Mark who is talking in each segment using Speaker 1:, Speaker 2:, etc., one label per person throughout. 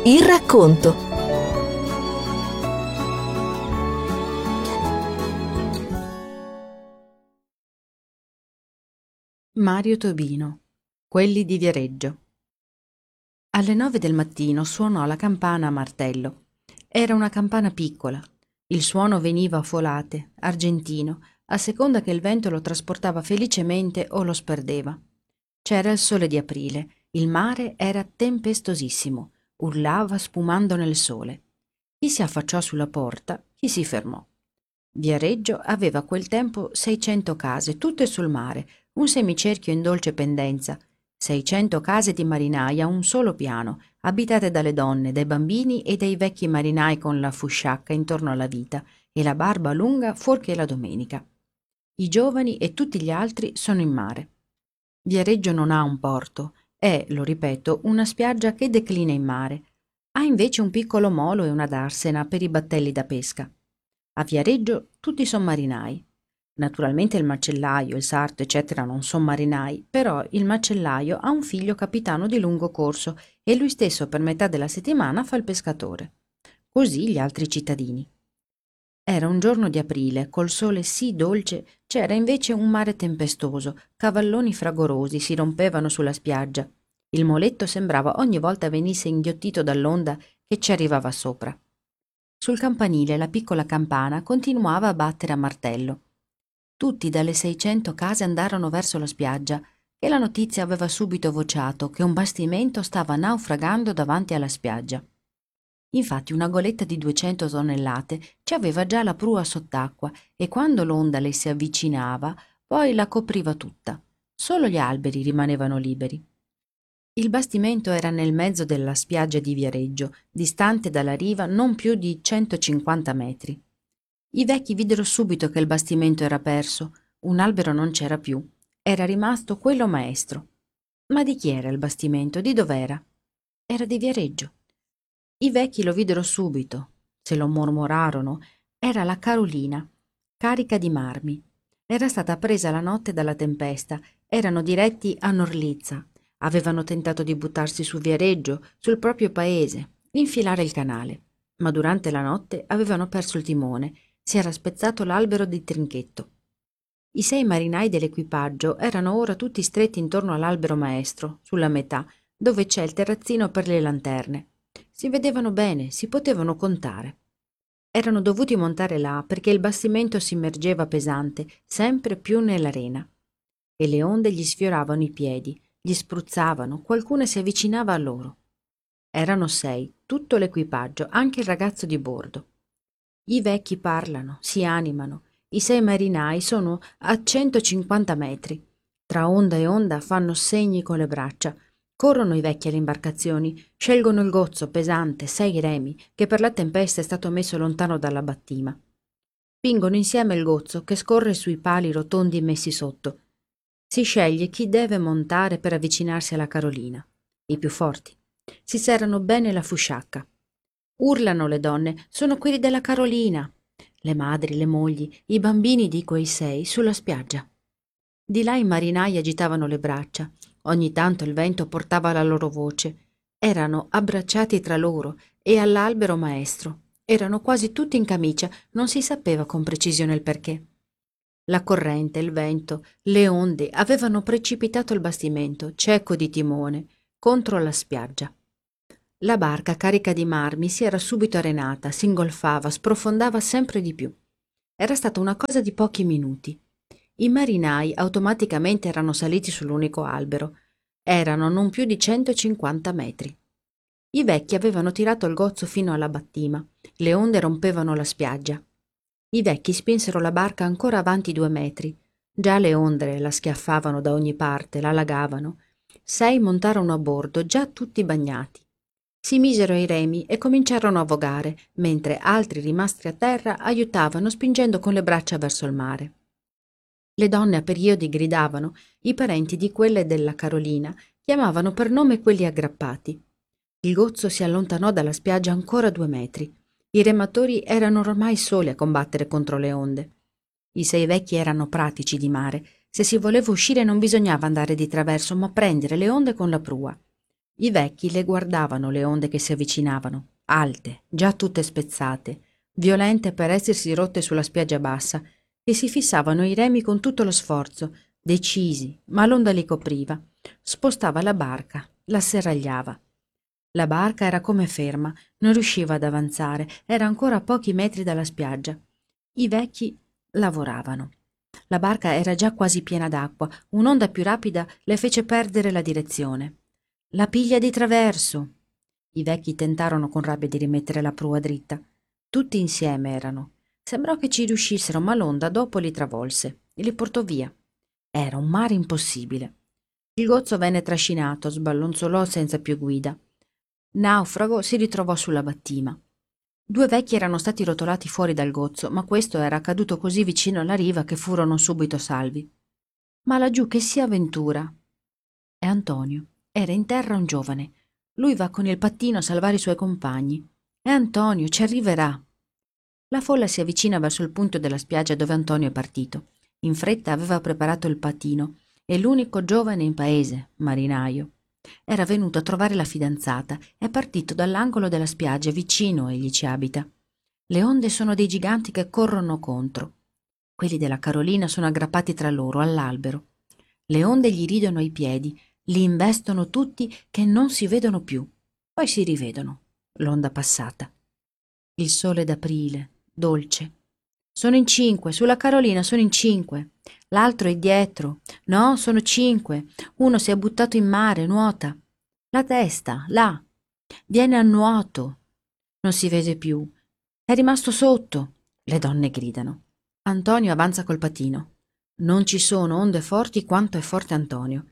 Speaker 1: Il racconto.
Speaker 2: Mario Tobino, quelli di Viareggio. Alle 9 del mattino suonò la campana a martello. Era una campana piccola. Il suono veniva a folate, argentino, a seconda che il vento lo trasportava felicemente o lo sperdeva. C'era il sole di aprile, il mare era tempestosissimo, urlava spumando nel sole. Chi si affacciò sulla porta, chi si fermò. Viareggio aveva a quel tempo 600 case, tutte sul mare, un semicerchio in dolce pendenza, 600 case di marinai a un solo piano, abitate dalle donne, dai bambini e dai vecchi marinai con la fusciacca intorno alla vita e la barba lunga fuorché la domenica. I giovani e tutti gli altri sono in mare. Viareggio non ha un porto, è, lo ripeto, una spiaggia che declina in mare. Ha invece un piccolo molo e una darsena per i battelli da pesca. A Viareggio tutti sono marinai. Naturalmente il macellaio, il sarto, eccetera, non sono marinai, però il macellaio ha un figlio capitano di lungo corso e lui stesso per metà della settimana fa il pescatore. Così gli altri cittadini. Era un giorno di aprile, col sole sì dolce, c'era invece un mare tempestoso, cavalloni fragorosi si rompevano sulla spiaggia. Il moletto sembrava ogni volta venisse inghiottito dall'onda che ci arrivava sopra. Sul campanile la piccola campana continuava a battere a martello. Tutti dalle 600 case andarono verso la spiaggia e la notizia aveva subito vociato che un bastimento stava naufragando davanti alla spiaggia. Infatti una goletta di 200 tonnellate ci aveva già la prua sott'acqua e quando l'onda le si avvicinava poi la copriva tutta. Solo gli alberi rimanevano liberi. Il bastimento era nel mezzo della spiaggia di Viareggio, distante dalla riva non più di 150 metri. I vecchi videro subito che il bastimento era perso, un albero non c'era più, era rimasto quello maestro. Ma di chi era il bastimento? Di dov'era? Era di Viareggio. I vecchi lo videro subito, se lo mormorarono, era la Carolina, carica di marmi. Era stata presa la notte dalla tempesta, erano diretti a Norlizza. Avevano tentato di buttarsi su Viareggio, sul proprio paese, infilare il canale, ma durante la notte avevano perso il timone, si era spezzato l'albero di trinchetto. I 6 marinai dell'equipaggio erano ora tutti stretti intorno all'albero maestro, sulla metà, dove c'è il terrazzino per le lanterne. Si vedevano bene, si potevano contare. Erano dovuti montare là perché il bastimento si immergeva pesante, sempre più nell'arena. E le onde gli sfioravano i piedi, gli spruzzavano, qualcuna si avvicinava a loro. Erano 6, tutto l'equipaggio, anche il ragazzo di bordo. I vecchi parlano, si animano, i 6 marinai sono a 150 metri. Tra onda e onda fanno segni con le braccia. Corrono i vecchi alle imbarcazioni, scelgono il gozzo pesante, 6 remi, che per la tempesta è stato messo lontano dalla battima. Spingono insieme il gozzo che scorre sui pali rotondi messi sotto. Si sceglie chi deve montare per avvicinarsi alla Carolina. I più forti. Si serrano bene la fusciacca. Urlano le donne, sono quelli della Carolina. Le madri, le mogli, i bambini di quei 6 sulla spiaggia. Di là i marinai agitavano le braccia. Ogni tanto il vento portava la loro voce. Erano abbracciati tra loro e all'albero maestro. Erano quasi tutti in camicia, non si sapeva con precisione il perché. La corrente, il vento, le onde avevano precipitato il bastimento, cieco di timone, contro la spiaggia. La barca carica di marmi si era subito arenata, si ingolfava, sprofondava sempre di più. Era stata una cosa di pochi minuti. I marinai automaticamente erano saliti sull'unico albero. Erano non più di 150 metri. I vecchi avevano tirato il gozzo fino alla battima. Le onde rompevano la spiaggia. I vecchi spinsero la barca ancora avanti 2 metri. Già le onde la schiaffavano da ogni parte, la lagavano. 6 montarono a bordo, già tutti bagnati. Si misero ai remi e cominciarono a vogare, mentre altri rimasti a terra aiutavano spingendo con le braccia verso il mare. Le donne a periodi gridavano, i parenti di quelle della Carolina chiamavano per nome quelli aggrappati. Il gozzo si allontanò dalla spiaggia ancora 2 metri. I rematori erano ormai soli a combattere contro le onde. I 6 vecchi erano pratici di mare. Se si voleva uscire non bisognava andare di traverso, ma prendere le onde con la prua. I vecchi le guardavano le onde che si avvicinavano, alte, già tutte spezzate, violente per essersi rotte sulla spiaggia bassa, e si fissavano i remi con tutto lo sforzo, decisi, ma l'onda li copriva, spostava la barca, la serragliava. La barca era come ferma, non riusciva ad avanzare, era ancora a pochi metri dalla spiaggia. I vecchi lavoravano. La barca era già quasi piena d'acqua, un'onda più rapida le fece perdere la direzione. La piglia di traverso! I vecchi tentarono con rabbia di rimettere la prua dritta. Tutti insieme erano. Sembrò che ci riuscissero, ma l'onda dopo li travolse e li portò via. Era un mare impossibile. Il gozzo venne trascinato, sballonzolò senza più guida. Naufrago si ritrovò sulla battima. 2 vecchi erano stati rotolati fuori dal gozzo, ma questo era caduto così vicino alla riva che furono subito salvi. Ma laggiù che si avventura? È Antonio. Era in terra un giovane. Lui va con il pattino a salvare i suoi compagni. È Antonio, ci arriverà. La folla si avvicina verso il punto della spiaggia dove Antonio è partito. In fretta aveva preparato il pattino. È l'unico giovane in paese, marinaio. Era venuto a trovare la fidanzata. È partito dall'angolo della spiaggia, vicino egli ci abita. Le onde sono dei giganti che corrono contro. Quelli della Carolina sono aggrappati tra loro all'albero. Le onde gli ridono ai piedi, li investono tutti che non si vedono più. Poi si rivedono, l'onda passata. Il sole d'aprile, dolce. Sono in 5, sulla Carolina sono in 5. L'altro è dietro. No, sono 5. Uno si è buttato in mare, nuota. La testa, là. Viene a nuoto. Non si vede più. È rimasto sotto. Le donne gridano. Antonio avanza col patino. Non ci sono onde forti quanto è forte Antonio.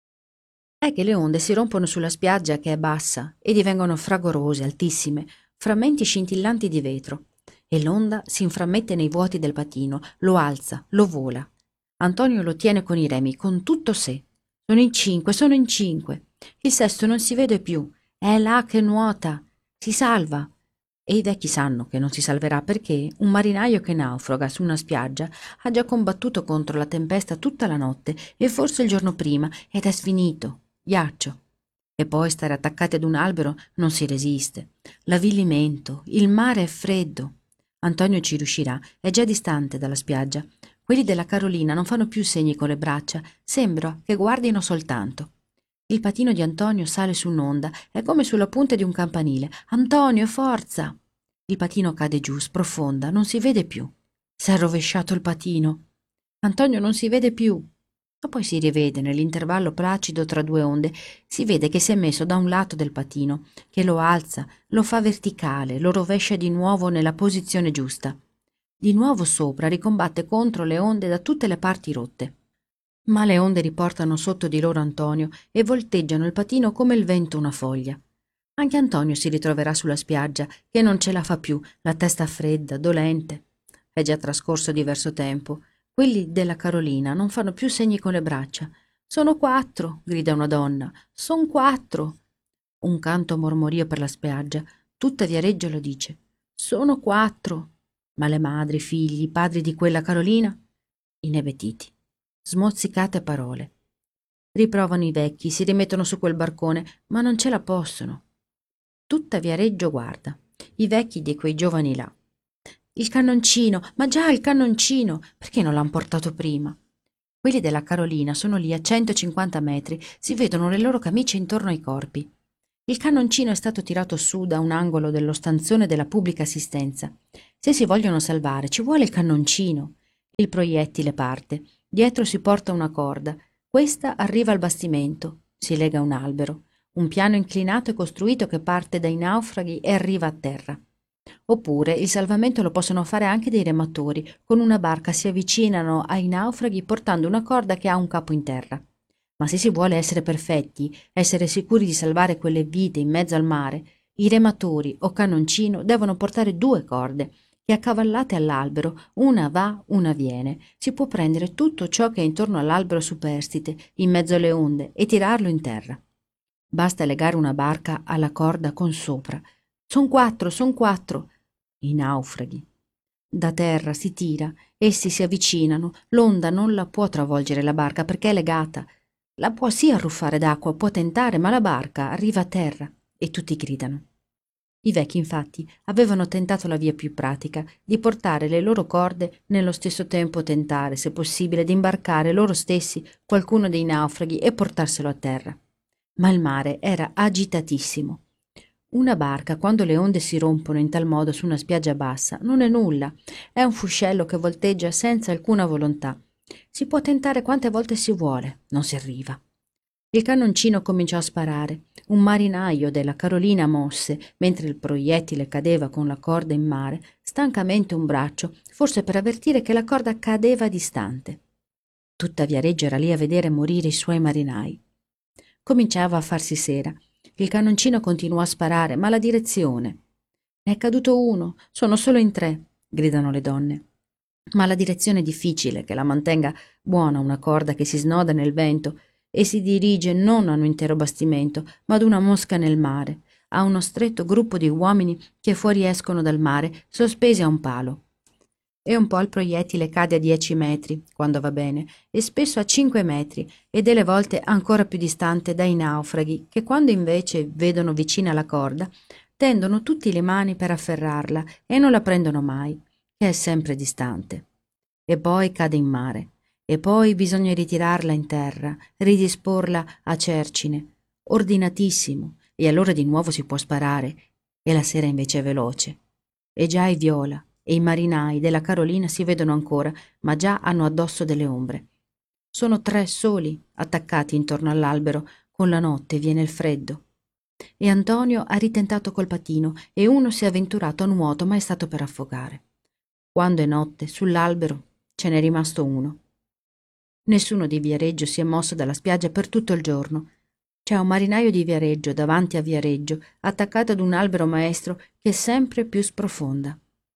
Speaker 2: È che le onde si rompono sulla spiaggia che è bassa e divengono fragorose, altissime, frammenti scintillanti di vetro. E l'onda si inframmette nei vuoti del patino, lo alza, lo vola. Antonio lo tiene con i remi, con tutto sé. Sono in 5, sono in 5. Il sesto non si vede più. È là che nuota. Si salva. E i vecchi sanno che non si salverà perché un marinaio che naufraga su una spiaggia ha già combattuto contro la tempesta tutta la notte e forse il giorno prima ed è sfinito, ghiaccio. E poi stare attaccati ad un albero non si resiste. L'avvilimento, il mare è freddo. Antonio ci riuscirà, è già distante dalla spiaggia. Quelli della Carolina non fanno più segni con le braccia, sembra che guardino soltanto. Il patino di Antonio sale su un'onda, è come sulla punta di un campanile. Antonio, forza! Il patino cade giù, sprofonda, non si vede più. S'è rovesciato il patino. Antonio non si vede più. Ma poi si rivede nell'intervallo placido tra 2 onde, si vede che si è messo da un lato del patino, che lo alza, lo fa verticale, lo rovescia di nuovo nella posizione giusta. Di nuovo sopra, ricombatte contro le onde da tutte le parti rotte. Ma le onde riportano sotto di loro Antonio e volteggiano il patino come il vento una foglia. Anche Antonio si ritroverà sulla spiaggia, che non ce la fa più, la testa fredda, dolente. È già trascorso diverso tempo. Quelli della Carolina non fanno più segni con le braccia. Sono 4, grida una donna. Son 4. Un canto mormorio per la spiaggia. Tutta Viareggio lo dice. Sono 4. Ma le madri, i figli, i padri di quella Carolina? Inebetiti. Smozzicate parole. Riprovano i vecchi, si rimettono su quel barcone, ma non ce la possono. Tutta Viareggio guarda. I vecchi di quei giovani là. Il cannoncino, ma già il cannoncino, perché non l'han portato prima? Quelli della Carolina sono lì a 150 metri, si vedono le loro camicie intorno ai corpi. Il cannoncino è stato tirato su da un angolo dello stanzone della pubblica assistenza. Se si vogliono salvare ci vuole il cannoncino. Il proiettile parte. Dietro si porta una corda. Questa arriva al bastimento. Si lega a un albero. Un piano inclinato è costruito che parte dai naufraghi e arriva a terra. Oppure il salvamento lo possono fare anche dei rematori. Con una barca si avvicinano ai naufraghi portando una corda che ha un capo in terra. Ma se si vuole essere perfetti, essere sicuri di salvare quelle vite in mezzo al mare, i rematori o cannoncino devono portare 2 corde che accavallate all'albero, una va, una viene. Si può prendere tutto ciò che è intorno all'albero superstite, in mezzo alle onde, e tirarlo in terra. Basta legare una barca alla corda con sopra. Son 4, son 4. I naufraghi. Da terra si tira, essi si avvicinano, l'onda non la può travolgere la barca perché è legata. La può sì arruffare d'acqua, può tentare, ma la barca arriva a terra e tutti gridano. I vecchi, infatti, avevano tentato la via più pratica di portare le loro corde, nello stesso tempo tentare, se possibile, di imbarcare loro stessi qualcuno dei naufraghi e portarselo a terra. Ma il mare era agitatissimo. Una barca, quando le onde si rompono in tal modo su una spiaggia bassa, non è nulla, è un fuscello che volteggia senza alcuna volontà. Si può tentare quante volte si vuole, non si arriva. Il cannoncino cominciò a sparare. Un marinaio della Carolina mosse, mentre il proiettile cadeva con la corda in mare, stancamente un braccio, forse per avvertire che la corda cadeva distante. Tutta Viareggio era lì a vedere morire i suoi marinai. Cominciava a farsi sera. Il cannoncino continuò a sparare, ma la direzione. Ne è caduto uno, sono solo in 3, gridano le donne. Ma la direzione è difficile che la mantenga buona una corda che si snoda nel vento e si dirige non a un intero bastimento, ma ad una mosca nel mare, a uno stretto gruppo di uomini che fuoriescono dal mare, sospesi a un palo. E un po' il proiettile cade a 10 metri, quando va bene, e spesso a 5 metri, e delle volte ancora più distante dai naufraghi, che quando invece vedono vicina la corda, tendono tutti le mani per afferrarla e non la prendono mai, che è sempre distante. E poi cade in mare, e poi bisogna ritirarla in terra, ridisporla a cercine, ordinatissimo, e allora di nuovo si può sparare, e la sera invece è veloce. E già i Viola e i marinai della Carolina si vedono ancora, ma già hanno addosso delle ombre. Sono 3 soli, attaccati intorno all'albero, con la notte viene il freddo. E Antonio ha ritentato col patino, e uno si è avventurato a nuoto, ma è stato per affogare. Quando è notte, sull'albero ce n'è rimasto uno. Nessuno di Viareggio si è mosso dalla spiaggia per tutto il giorno. C'è un marinaio di Viareggio davanti a Viareggio, attaccato ad un albero maestro che è sempre più sprofonda.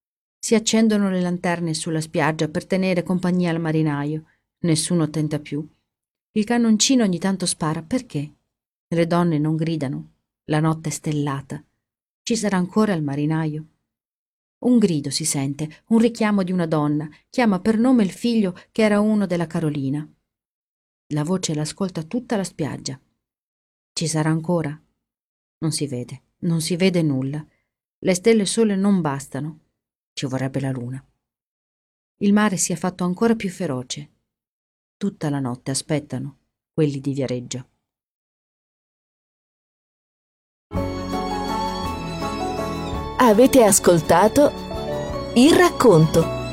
Speaker 2: Si accendono le lanterne sulla spiaggia per tenere compagnia al marinaio. Nessuno tenta più. Il cannoncino ogni tanto spara. Perché? Le donne non gridano. La notte è stellata. Ci sarà ancora il marinaio? Un grido si sente, un richiamo di una donna. Chiama per nome il figlio che era uno della Carolina. La voce l'ascolta tutta la spiaggia. Ci sarà ancora? Non si vede nulla. Le stelle sole non bastano. Ci vorrebbe la luna. Il mare si è fatto ancora più feroce. Tutta la notte aspettano quelli di Viareggio.
Speaker 1: Avete ascoltato Il racconto